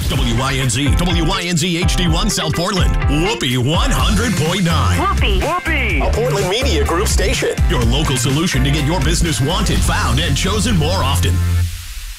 WYNZ HD1 South Portland. Whoopee 100.9. Whoopee! A Portland Media Group station. Your local solution to get your business wanted, found, and chosen more often.